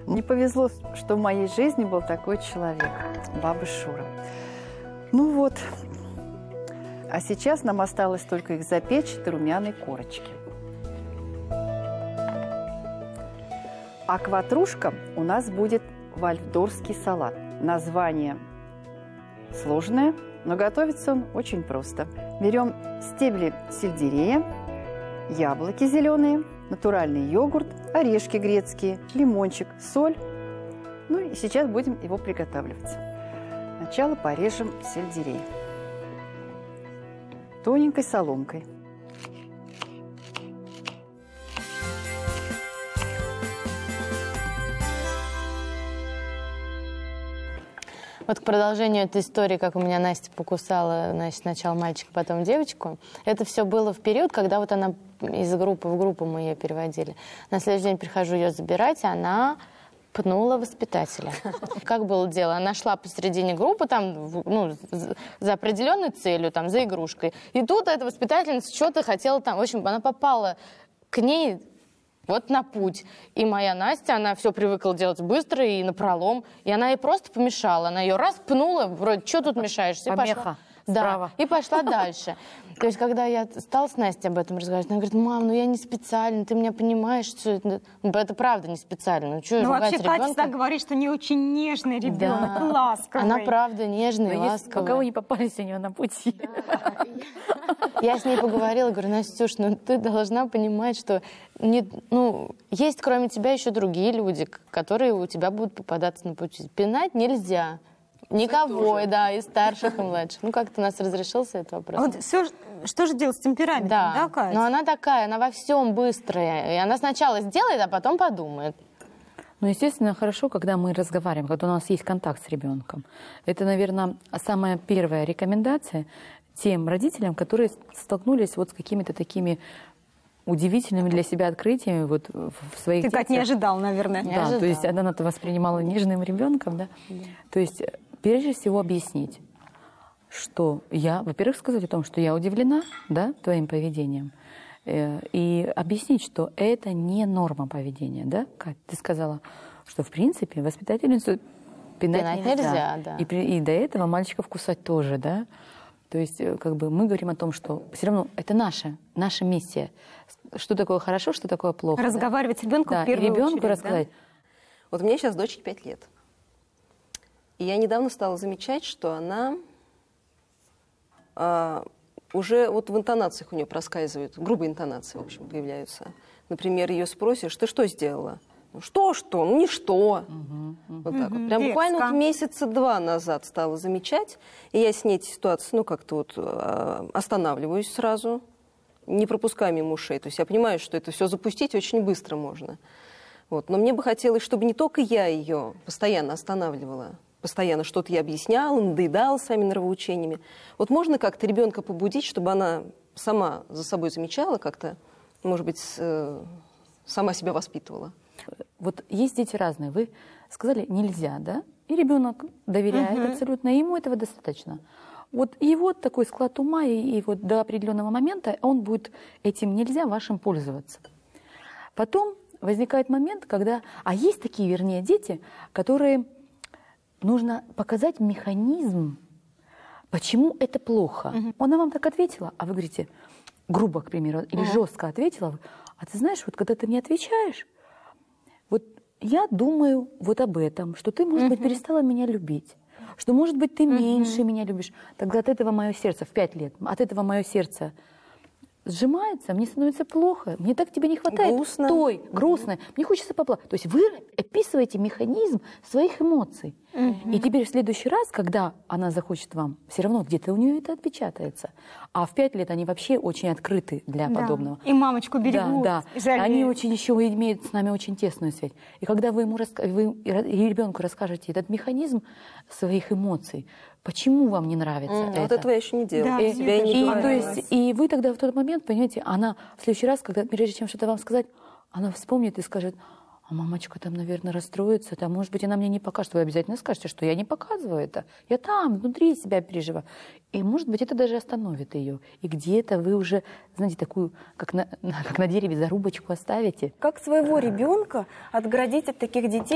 Не повезло, что в моей жизни был такой человек, баба Шура. Ну вот, а сейчас нам осталось только их запечь до румяной корочки. А к ватрушкам у нас будет вальдорфский салат. Название сложное, но готовится он очень просто. Берем стебли сельдерея, яблоки зеленые, натуральный йогурт, орешки грецкие, лимончик, соль. Ну и сейчас будем его приготавливать. Сначала порежем сельдерей тоненькой соломкой. Вот к продолжению этой истории, как у меня Настя покусала, значит, сначала мальчика, потом девочку. Это все было в период, когда вот она из группы в группу мы ее переводили. На следующий день прихожу ее забирать, и она пнула воспитателя. Как было дело? Она шла посередине группы, там, ну, за определенной целью, там, за игрушкой. И тут эта воспитательница что-то хотела там. В общем, она попала к ней вот на путь. И моя Настя, она все привыкла делать быстро и напролом. И она ей просто помешала. Она ее раз пнула, вроде, что тут мешаешься? И пошла. Да, и пошла дальше. То есть, когда я стала с Настей об этом разговаривать, она говорит: мам, ну я не специально, ты меня понимаешь, что это правда не специально. Ну вообще Катя всегда говорит, что не очень нежный ребенок, да. ласковый. Она правда нежная, ласковая. Пока вы не попались у нее на пути. Я с ней поговорила, говорю: Настюш, ну ты должна понимать, что есть кроме тебя еще другие люди, которые у тебя будут попадаться на пути. Пинать нельзя. Никого, да, и старших, и младших. Ну, как-то у нас разрешился этот вопрос. Вот все, что же делать с темпераментом, да, Катя? Но она такая, она во всем быстрая. И она сначала сделает, а потом подумает. Ну, естественно, хорошо, когда мы разговариваем, когда у нас есть контакт с ребенком. Это, наверное, самая первая рекомендация тем родителям, которые столкнулись вот с какими-то такими удивительными для себя открытиями вот в своих детях. Ты, Катя, не ожидал, наверное. Не да, ожидала. То есть она это воспринимала нежным ребенком, да? То есть прежде всего объяснить, что я, во-первых, сказать о том, что я удивлена, да, твоим поведением, и объяснить, что это не норма поведения, да, Кать? Ты сказала, что в принципе воспитательницу пинать нельзя, да. И до этого мальчиков кусать тоже, да. То есть, как бы мы говорим о том, что все равно это наша миссия. Что такое хорошо, что такое плохо. Разговаривать с ребенком в первую ребенку очередь, рассказать. Да? Вот у меня сейчас дочке 5 лет. И я недавно стала замечать, что она уже вот в интонациях у нее проскальзывают, грубые интонации, в общем, появляются. Например, ее спросишь: ты что сделала? Что? Ну, ничто. Вот так вот. Прям буквально вот месяца 2 назад стала замечать, и я с ней эти ситуации, как-то вот останавливаюсь сразу, не пропускаю мимо ушей. То есть я понимаю, что это все запустить очень быстро можно. Вот. Но мне бы хотелось, чтобы не только я ее постоянно останавливала, постоянно что-то я объясняла, надоедала своими нравоучениями. Вот можно как-то ребенка побудить, чтобы она сама за собой замечала как-то, может быть, сама себя воспитывала. Вот есть дети разные. Вы сказали нельзя, да? И ребенок доверяет абсолютно, и ему этого достаточно. Вот его такой склад ума, и вот до определенного момента он будет этим нельзя вашим пользоваться. Потом возникает момент, когда... А есть такие, вернее, дети, которые нужно показать механизм, почему это плохо. Она вам так ответила, а вы говорите, грубо, к примеру, или жестко ответила, а ты знаешь, вот когда ты мне отвечаешь, вот я думаю вот об этом, что ты, может быть, перестала меня любить, что, может быть, ты меньше меня любишь. Тогда от этого мое сердце в 5 лет, от этого мое сердце сжимается, мне становится плохо, мне так тебя не хватает. Грустно. Грустно, мне хочется поплакать. То есть вы описываете механизм своих эмоций. И теперь в следующий раз, когда она захочет вам, все равно где-то у нее это отпечатается. А в 5 лет они вообще очень открыты для подобного. И мамочку берегут. Да. Они очень еще имеют с нами очень тесную связь. И когда вы ребенку расскажете этот механизм своих эмоций, почему вам не нравится это? Вот этого я еще не делала. Да, Себя не то есть, и вы тогда в тот момент, понимаете, она в следующий раз, когда прежде чем что-то вам сказать, она вспомнит и скажет: а мамочка там, наверное, расстроится, там, может быть, она мне не покажет. Вы обязательно скажете, что я не показываю это. Я там, внутри себя переживаю. И, может быть, это даже остановит ее. И где-то вы уже, знаете, такую, как на дереве, зарубочку оставите. Как своего ребенка отгородить от таких детей?